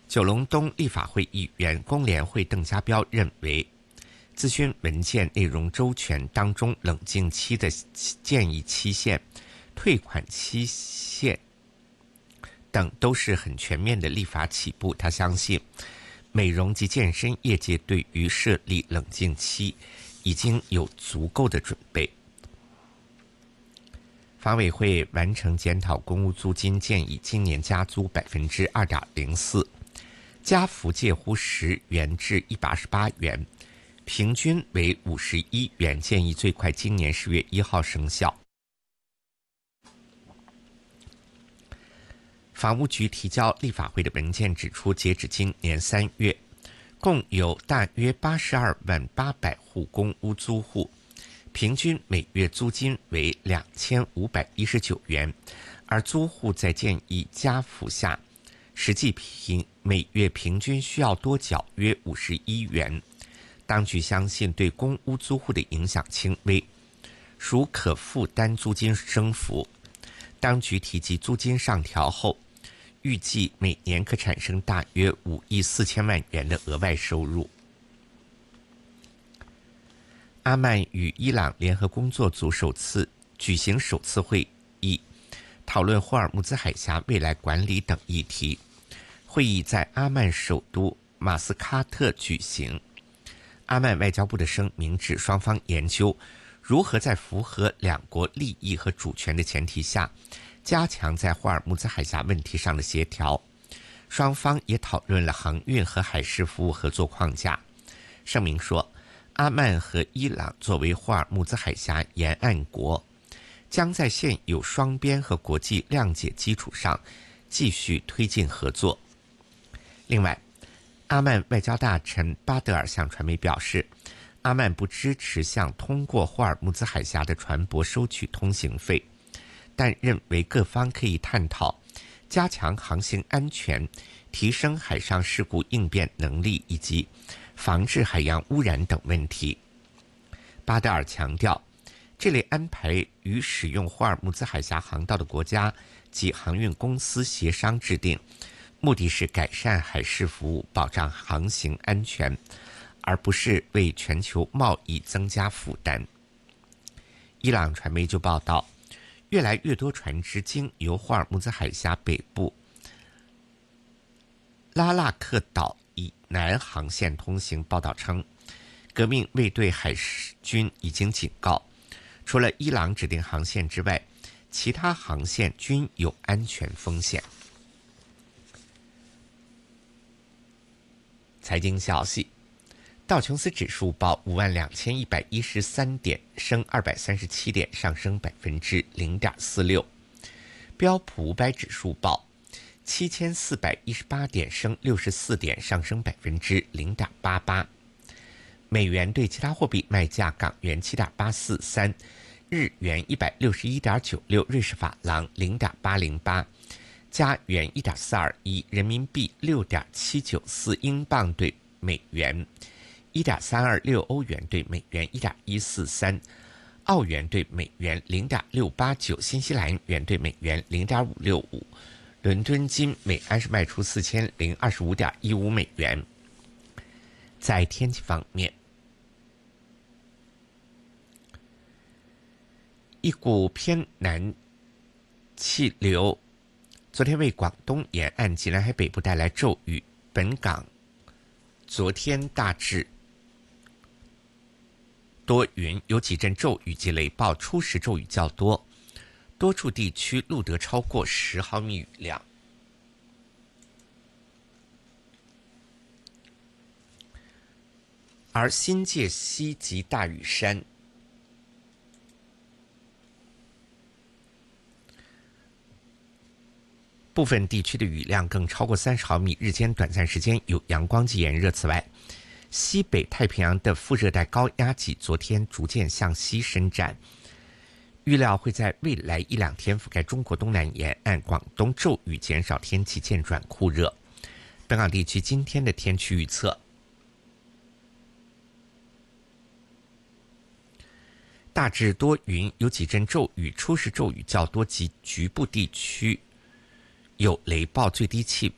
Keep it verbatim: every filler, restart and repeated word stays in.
九龙东立法会议员工联会邓家彪认为，咨询文件内容周全当中，冷静期的建议期限、退款期限等都是很全面的立法起步。他相信，美容及健身业界对于设立冷静期已经有足够的准备。房委会完成检讨公屋租金，建议今年加租百分之二点零四，加幅介乎十元至一百二十八元，平均为五十一元，建议最快今年十月一号生效。房屋局提交立法会的文件指出，截止今年三月，共有大约八十二万八百户公屋租户，平均每月租金为两千五百一十九元，而租户在建议加幅下，实际平每月平均需要多缴约五十一元。当局相信对公屋租户的影响轻微，属可负担租金升幅。当局提及租金上调后，预计每年可产生大约五亿四千万元的额外收入。阿曼与伊朗联合工作组首次举行首次会议，讨论霍尔木兹海峡未来管理等议题。会议在阿曼首都马斯喀特举行。阿曼外交部的声明指，双方研究如何在符合两国利益和主权的前提下，加强在霍尔木兹海峡问题上的协调。双方也讨论了航运和海事服务合作框架。声明说，阿曼和伊朗作为霍尔木兹海峡沿岸国，将在现有双边和国际谅解基础上继续推进合作。另外，阿曼外交大臣巴德尔向传媒表示，阿曼不支持向通过霍尔木兹海峡的船舶收取通行费，但认为各方可以探讨加强航行安全、提升海上事故应变能力以及防治海洋污染等问题。巴德尔强调，这类安排与使用霍尔木兹海峡航道的国家及航运公司协商制定，目的是改善海事服务，保障航行安全，而不是为全球贸易增加负担。伊朗传媒就报道，越来越多船只经由霍尔木兹海峡北部拉纳克岛以南航线通行。报道称，革命卫队海军已经警告，除了伊朗指定航线之外，其他航线均有安全风险。财经消息，道琼斯指数报五万两千一百一十三点，升二百三十七点，上升百分之零点四六。标普五百指数报七千四百一十八点，升六十四点，上升百分之零点八八。美元对其他货币卖价：港元七点八四三，日元一百六十一点九六，瑞士法郎零点八零八。加元一点四二一，人民币六点七九四，英镑对美元一点三二六，欧元对美元一点一四三，澳元对美元零点六八九，新西兰元对美元零点五六五。伦敦金每安士卖出四千零二十五点一五美元。在天气方面，一股偏南气流昨天为广东沿岸及南海北部带来骤雨，本港昨天大致多云，有几阵骤雨及雷暴，初时骤雨较多，多处地区录得超过十毫米雨量。而新界西及大屿山部分地区的雨量更超过三十毫米，日间短暂时间有阳光及炎热。此外，西北太平洋的副热带高压脊昨天逐渐向西伸展，预料会在未来一两天覆盖中国东南沿岸，广东骤雨减少，天气渐转酷热。本港地区今天的天气预测：大致多云，有几阵骤雨，初时骤雨较多及局部地区有雷暴，最低气